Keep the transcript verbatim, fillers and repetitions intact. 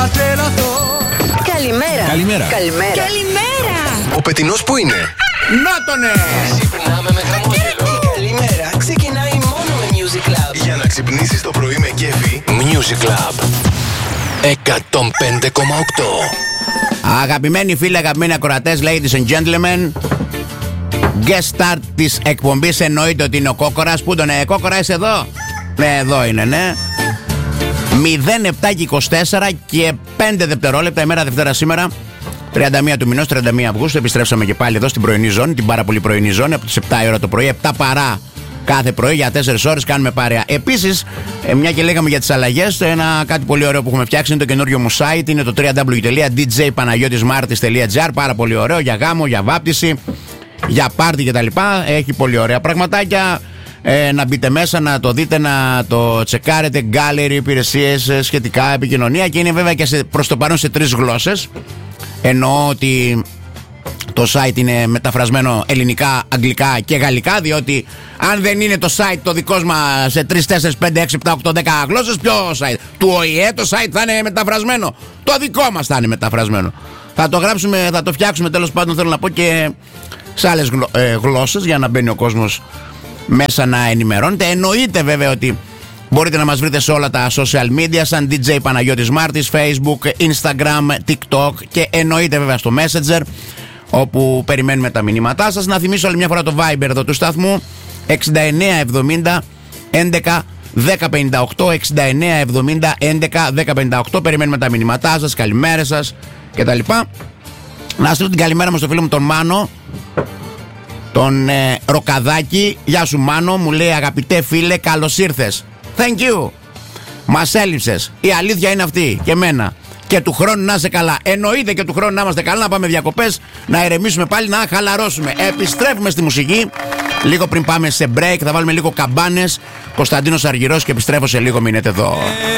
να τρελαθώ. Καλημέρα. Καλημέρα. Καλημέρα. Καλημέρα. Ο πετεινός που είναι? Νότονε! Ξυπνάμε με χαμόγελο. Καλημέρα, ξεκινάει μόνο με Music Club. Για να ξυπνήσεις το πρωί με κέφι. Music Club εκατόν πέντε κόμμα οκτώ. Αγαπημένοι φίλοι, αγαπημένοι ακροατές, ladies and gentlemen, guest star της εκπομπής εννοείται ότι είναι ο Κόκορας. Πού τον είναι, Κόκορα, είσαι εδώ? Ναι, εδώ είναι, ναι. μηδέν επτά και είκοσι τέσσερα και πέντε δευτερόλεπτα, ημέρα Δευτέρα σήμερα, τριάντα μία του μηνός, τριάντα μία Αυγούστου. Επιστρέψαμε και πάλι εδώ στην πρωινή ζώνη, την πάρα πολύ πρωινή ζώνη, από τις επτά η ώρα το πρωί, επτά παρά κάθε πρωί για τέσσερις ώρες κάνουμε παρέα. Επίσης, μια και λέγαμε για τις αλλαγές, ένα κάτι πολύ ωραίο που έχουμε φτιάξει είναι το καινούριο μου site, είναι το double-u double-u double-u τελεία ντι τζέι παναγιώτης μάρτης τελεία τζι άρ. Πάρα πολύ ωραίο για γάμο, για βάπτιση, για πάρτι κτλ. Έχει πολύ ωραία πραγματάκια. Ε, να μπείτε μέσα, να το δείτε, να το τσεκάρετε. Gallery, υπηρεσίες, σχετικά, επικοινωνία. Και είναι βέβαια και σε, προς το παρόν σε τρεις γλώσσες. Εννοώ ότι το site είναι μεταφρασμένο ελληνικά, αγγλικά και γαλλικά. Διότι αν δεν είναι το site το δικό μας σε τρεις, τέσσερις, πέντε, έξι, επτά, οκτώ, δέκα γλώσσες, ποιο site? Του Ο Η Ε το site θα είναι μεταφρασμένο. Το δικό μας θα είναι μεταφρασμένο. Θα το γράψουμε, θα το φτιάξουμε, τέλος πάντων, θέλω να πω, και σε άλλες γλω, ε, γλώσσες, για να μπαίνει ο κόσμος μέσα να ενημερώνεται. Εννοείται βέβαια ότι μπορείτε να μας βρείτε σε όλα τα social media σαν ντι τζέι Παναγιώτης Μάρτης, Facebook, Instagram, TikTok και εννοείται βέβαια στο Messenger, όπου περιμένουμε τα μηνύματά σας. Να θυμίσω άλλη μια φορά το Viber εδώ του σταθμού, εξήντα εννέα εβδομήντα έντεκα δέκα πενήντα οκτώ, εξήντα εννέα εβδομήντα έντεκα δέκα πενήντα οκτώ. Περιμένουμε τα μηνύματά σας, καλημέρες σας κτλ. Να στείλω την καλημέρα μου στο φίλο μου τον Μάνο, τον ε, Ροκαδάκη. Γεια σου Μάνο, μου λέει, αγαπητέ φίλε, καλώς ήρθες. Thank you. Μας έλειψες. Η αλήθεια είναι αυτή, και εμένα. Και του χρόνου να είσαι καλά. Εννοείται και του χρόνου να είμαστε καλά, να πάμε διακοπές, να ηρεμήσουμε πάλι, να χαλαρώσουμε. Επιστρέφουμε στη μουσική. Λίγο πριν πάμε σε break, θα βάλουμε λίγο καμπάνες. Κωνσταντίνος Αργυρός και επιστρέφω σε λίγο, μείνετε εδώ.